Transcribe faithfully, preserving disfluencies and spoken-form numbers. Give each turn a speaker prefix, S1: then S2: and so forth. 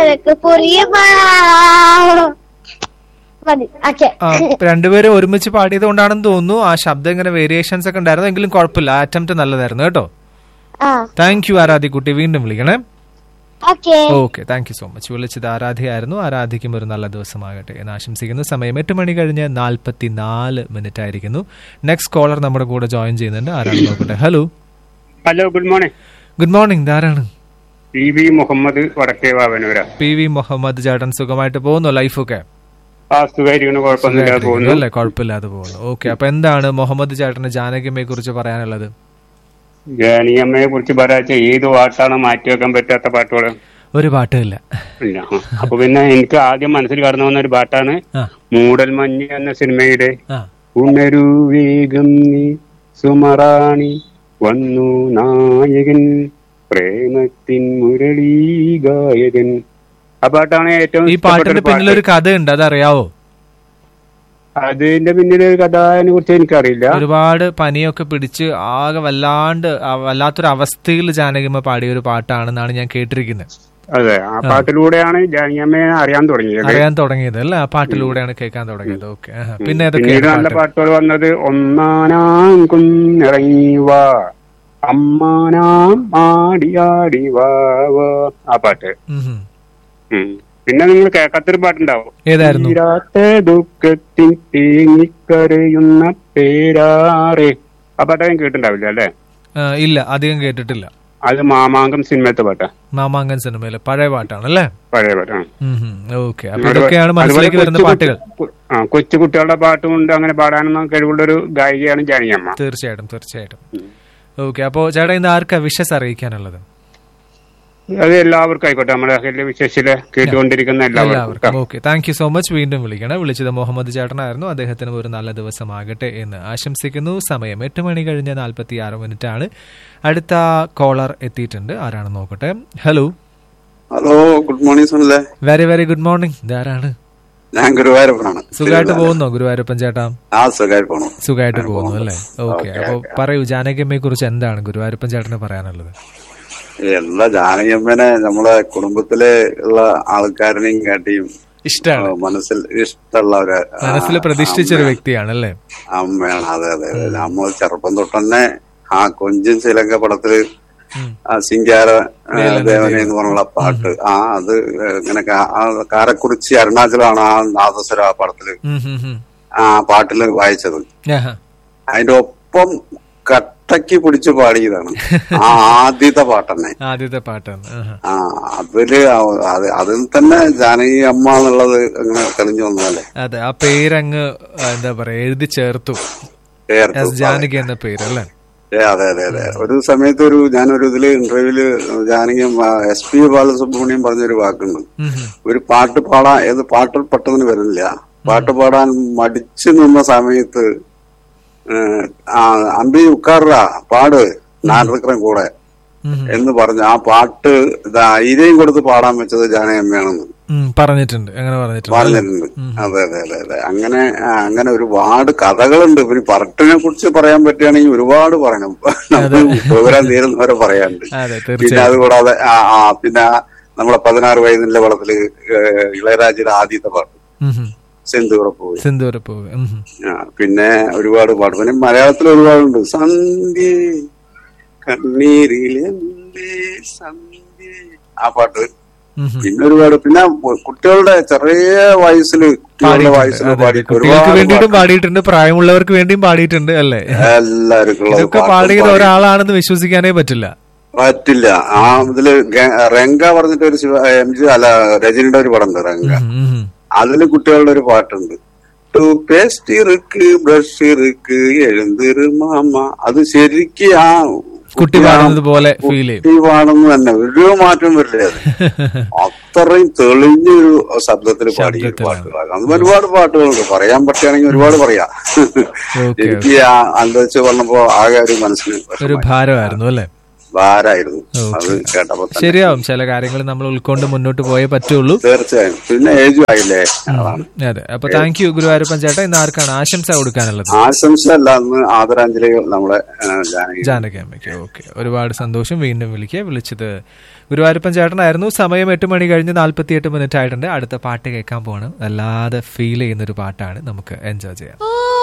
S1: നിനക്ക് പുരിയുമാ.
S2: രണ്ടുപേരും ഒരുമിച്ച് പാടിയത് കൊണ്ടാണെന്ന് തോന്നുന്നു ആ ശബ്ദം ഇങ്ങനെ വേരിയേഷൻസ് ഒക്കെ ഉണ്ടായിരുന്നു. എങ്കിലും കുഴപ്പമില്ല, അറ്റംപ്റ്റ് നല്ലതായിരുന്നു കേട്ടോ. താങ്ക് യു ആരാധ്യക്കുട്ടി, വീണ്ടും വിളിക്കണേ. Okay, thank you so much. വിളിച്ചത് ആരാധ്യയായിരുന്നു. ആരാധ്യക്കും ഒരു നല്ല ദിവസമാകട്ടെ എന്ന് ആശംസിക്കുന്നു. സമയം എട്ട് മണി കഴിഞ്ഞ് നാൽപ്പത്തി നാല് മിനിറ്റ് ആയിരിക്കുന്നു. നെക്സ്റ്റ് കോളർ നമ്മുടെ കൂടെ ജോയിൻ ചെയ്യുന്നുണ്ട്. ആരാണ് നോക്കട്ടെ. Hello
S3: hello good morning.
S2: Good morning. ആരാണ്?
S3: പി വി മുഹമ്മദ് വടക്കേ വാവനൂര.
S2: പി വി മുഹമ്മദ് ചേട്ടൻ, സുഖമായിട്ട് പോകുന്നു? ലൈഫൊക്കെ
S3: അല്ലേ?
S2: കുഴപ്പമില്ലാതെ പോകുന്നു. ഓക്കെ, അപ്പൊ എന്താണ് മുഹമ്മദ് ചേട്ടന് ജാനകിയമ്മയെ കുറിച്ച് പറയാനുള്ളത്?
S3: ജാനകിയമ്മയെ കുറിച്ച് പറയാച്ച ഏത് പാട്ടാണ് മാറ്റി വെക്കാൻ പറ്റാത്ത പാട്ടുകൾ?
S2: ഒരു പാട്ടില്ല.
S3: ഇല്ല. അപ്പൊ പിന്നെ എനിക്ക് ആദ്യം മനസ്സിൽ കടന്നു വന്ന ഒരു പാട്ടാണ് മൂടൽ മഞ്ഞ് എന്ന സിനിമയുടെ ഉണരൂ വേഗം നീ സുമറാണി വന്നു നായകൻ പ്രേമത്തിൻ മുരളീ ഗായകൻ. ആ പാട്ടാണ് ഏറ്റവും.
S2: ഈ പാട്ടിന്റെ പിന്നിലൊരു കഥയുണ്ട്, അതറിയാവോ?
S3: അതിന്റെ പിന്നിലൊരു കഥയെ കുറിച്ച് എനിക്കറിയില്ല.
S2: ഒരുപാട് പനിയൊക്കെ പിടിച്ച് ആകെ വല്ലാണ്ട് വല്ലാത്തൊരു അവസ്ഥയിൽ ജാനകിയമ്മ പാടിയ ഒരു പാട്ടാണെന്നാണ് ഞാൻ കേട്ടിരിക്കുന്നത്.
S3: അതെ, ആ പാട്ടിലൂടെയാണ് ജാനകിയമ്മയെ അറിയാൻ തുടങ്ങിയത്
S2: അറിയാൻ തുടങ്ങിയത് അല്ലേ? ആ പാട്ടിലൂടെയാണ് കേൾക്കാൻ തുടങ്ങിയത്. ഓക്കെ, പിന്നെ
S3: നല്ല പാട്ടുകൾ വന്നത് ഒന്നാനാം കുന്നിറങ്ങിവാ അമ്മാനാം ആടിയാടി വാ ആ പാട്ട്. പിന്നെ നിങ്ങൾ കേൾക്കാത്തൊരു പാട്ടുണ്ടാവും,
S2: ഏതായിരുന്നു?
S3: ദുഃഖത്തിൽ തേങ്ങിക്കരയുന്ന പേരാറെ. ആ പാട്ട് ഞാൻ കേട്ടിട്ടുണ്ടാവില്ല അല്ലേ?
S2: ഇല്ല, അധികം കേട്ടിട്ടില്ല.
S3: അത് മാമാങ്കം സിനിമത്തെ പാട്ടാ.
S2: മാമാങ്കം സിനിമയിലെ പഴയ പാട്ടാണല്ലേ?
S3: പഴയ പാട്ടാണ്.
S2: ഓക്കെ, അപ്പൊ ഇതൊക്കെയാണ് മനസ്സിലേക്ക് വരുന്ന പാട്ടുകൾ.
S3: ആ, കൊച്ചു കുട്ടികളുടെ പാട്ടും കൊണ്ട് അങ്ങനെ പാടാനൊന്നും കഴിവുള്ള ഒരു ഗായികയാണ് ജാനകിയമ്മ.
S2: തീർച്ചയായിട്ടും, തീർച്ചയായിട്ടും. ഓക്കെ, അപ്പോ ചേട്ടാ ഇന്ന് ആർക്കാ വിഷസ് അറിയിക്കാനുള്ളത്?
S3: അത് എല്ലാവർക്കും ആയിക്കോട്ടെ, നമ്മുടെ വിശേഷില് കേട്ടുകൊണ്ടിരിക്കുന്ന എല്ലാവർക്കും.
S2: Okay, thank you so much. വീണ്ടും വിളിക്കണം. വിളിച്ചത് മുഹമ്മദ് ചേട്ടനായിരുന്നു. അദ്ദേഹത്തിന് ഒരു നല്ല ദിവസമാകട്ടെ എന്ന് ആശംസിക്കുന്നു. സമയം എട്ട് മണി കഴിഞ്ഞ് നാൽപ്പത്തി ആറ് മിനിറ്റ് ആണ്. അടുത്ത കോളർ എത്തിയിട്ടുണ്ട്. ആരാണ് നോക്കട്ടെ. Hello
S4: hello good morning സുനിലേ.
S2: Very very good morning. ഇതാരാണ്?
S4: ഞാൻ ഗുരുവായൂരപ്പനാണ്.
S2: സുഖമായിട്ട് പോകുന്നോ ഗുരുവായൂരപ്പൻ ചേട്ടാ?
S4: ആ, സുഖമായിട്ട് പോകുന്നു.
S2: സുഖമായിട്ട് പോകുന്നു അല്ലേ? ഓക്കെ, അപ്പൊ പറയൂ, ജാനകിയമ്മയെ കുറിച്ച് എന്താണ് ഗുരുവായൂരപ്പൻ ചേട്ടന് പറയാനുള്ളത്?
S4: എല്ലാ ജാനകിയമ്മനെ നമ്മളെ കുടുംബത്തിലെ ഉള്ള ആൾക്കാരനെയും കാട്ടിയും
S2: ഇഷ്ടമാണ്,
S4: മനസ്സിൽ ഇഷ്ടമുള്ള ഒരു
S2: മനസ്സിൽ പ്രതിഷ്ഠിച്ചൊരു വ്യക്തിയാണല്ലേ
S4: അമ്മയാണ്. അതെ അതെ അതെ. നമ്മൾ ചെറുപ്പം തൊട്ട് തന്നെ ആ കൊഞ്ചൻ ശ്രീലങ്ക പടത്തില് സിംഗാര ദേവനെ എന്ന് പറഞ്ഞുള്ള പാട്ട്, ആ അത് ഇങ്ങനെ കാരക്കുറിച്ചി അരുണാചലാണ് ആ നാദസ്വര ആ പടത്തില് ആ പാട്ടില് വായിച്ചത്. അതിന്റെ ഒപ്പം കട്ടക്ക് പിടിച്ച് പാടിയതാണ് ആ ആദ്യത്തെ പാട്ടന്നെ.
S2: ആദ്യത്തെ പാട്ടാണ്.
S4: ആ അതില് അതിൽ തന്നെ ജാനകി അമ്മ എന്നുള്ളത് അങ്ങനെ തെളിഞ്ഞു വന്നതല്ലേ.
S2: അതെ, ആ പേരങ്ങ് എന്താ പറയാ എഴുതി ചേർത്തു, ജാനകി എന്ന പേരല്ലേ?
S4: അതെ അതെ അതെ. ഒരു സമയത്ത് ഒരു ഞാനൊരു ഇതില് ഇന്റർവ്യൂല് ജാനകി എസ് പി ബാലസുബ്രഹ്മണ്യം പറഞ്ഞൊരു വാക്കുണ്ട്, ഒരു പാട്ട് പാടാൻ ഏത് പാട്ട് പെട്ടെന്ന് വരുന്നില്ല, പാട്ട് പാടാൻ മടിച്ചു നിന്ന സമയത്ത് അമ്പി ഉക്കാറാ പാട് നാടകരം കൂടെ എന്ന് പറഞ്ഞു ആ പാട്ട് ധൈര്യം കൊടുത്ത് പാടാൻ വെച്ചത് ജാനകിയമ്മയാണെന്ന്
S2: പറഞ്ഞിട്ടുണ്ട്.
S4: പറഞ്ഞിട്ടുണ്ട്. അതെ അതെ അതെ അതെ. അങ്ങനെ അങ്ങനെ ഒരുപാട് കഥകളുണ്ട്. പിന്നെ പാട്ടിനെ കുറിച്ച് പറയാൻ പറ്റുകയാണെങ്കിൽ ഒരുപാട് പറയണം, പ്രോഗ്രാം തീരുന്നവരെ പറയാനുണ്ട്. പിന്നെ അതുകൂടാതെ ആ പിന്നെ നമ്മളെ പതിനാറ് വയതിന്റെ പടത്തില് ഇളയരാജയുടെ ആദ്യത്തെ പാട്ട് സെന്തൂറപ്പൂവ്.
S2: സെന്തൂറപ്പൂവ്.
S4: പിന്നെ ഒരുപാട് പാട്ട്, പിന്നെ മലയാളത്തിൽ ഒരുപാടുണ്ട്. സന്ധ്യ കണ്ണീരിലെന്തേ സന്ധ്യ ആ പാട്ട്. പിന്നെ ഒരുപാട് പിന്നെ കുട്ടികളുടെ ചെറിയ വയസ്സില് വയസ്സിൽ
S2: വേണ്ടിയിട്ടും പാടിയിട്ടുണ്ട്, പ്രായമുള്ളവർക്ക് വേണ്ടിയും പാടിയിട്ടുണ്ട് അല്ലേ?
S4: എല്ലാവർക്കും
S2: ഇതൊക്കെ പാടിയത് ഒരാളാണെന്ന് വിശ്വസിക്കാനേ പറ്റില്ല
S4: പറ്റില്ല. ആ ഇതില് രംഗ പറഞ്ഞിട്ട് ഒരു എം ജി അല്ല രജനിയുടെ ഒരു പടം ഉണ്ട് രംഗ, അതില് കുട്ടികളുടെ ഒരു പാട്ടുണ്ട്, ടൂ പേസ്റ്റ് ഇറുക്ക് ബ്രഷ് ഇറുക്ക് എഴുന്തിരു മാമ. അത് ശരിക്ക് ആ
S2: കുട്ടി പാടുന്നത് പോലെ ഫീൽ ചെയ്യും.
S4: കുട്ടി പാടുന്നത് തന്നെ ഒരു മാറ്റം വരില്ല. അത് അത്രയും തെളിഞ്ഞൊരു ശബ്ദത്തിൽ പാടി പാട്ടുകളാണ്. അത് ഒരുപാട് പാട്ടുകളുണ്ട്, പറയാൻ പറ്റുകയാണെങ്കിൽ ഒരുപാട് പറയാം. എനിക്ക് ആലോചിച്ച് പറഞ്ഞപ്പോ ആകെ ഒരു മനസ്സിന്
S2: ഒരു ഭാരമായിരുന്നു അല്ലേ?
S4: ഭാരമായിരുന്നു അത് കേട്ടപ്പോ.
S2: ശരിയാവും, ചില കാര്യങ്ങൾ നമ്മൾ ഉൾക്കൊണ്ട് മുന്നോട്ട് പോയേ പറ്റുള്ളൂ.
S4: തീർച്ചയായും. പിന്നെ ഏജ് ആയില്ലേ.
S2: അതെ. അപ്പൊ താങ്ക് യു ഗുരുവായൂരപ്പൻ ചേട്ടാ. ഇന്ന് ആർക്കാണ് ആശംസ കൊടുക്കാനുള്ളത്?
S4: ആശംസ അല്ല, അന്ന് ആദരാഞ്ജലികൾ നമ്മളെ
S2: ജാനകി അമ്മയ്ക്ക്. ഓക്കെ, ഒരുപാട് സന്തോഷം. വീണ്ടും വിളിക്കുക. വിളിച്ചത് ഗുരുവായൂരപ്പൻ ചേട്ടനായിരുന്നു. സമയം എട്ട് മണി കഴിഞ്ഞ് നാല്പത്തി എട്ട് മിനിറ്റ് ആയിട്ടുണ്ട്. അടുത്ത പാട്ട് കേൾക്കാൻ പോകണം. വല്ലാതെ ഫീൽ ചെയ്യുന്ന ഒരു പാട്ടാണ്, നമുക്ക് എൻജോയ് ചെയ്യാം.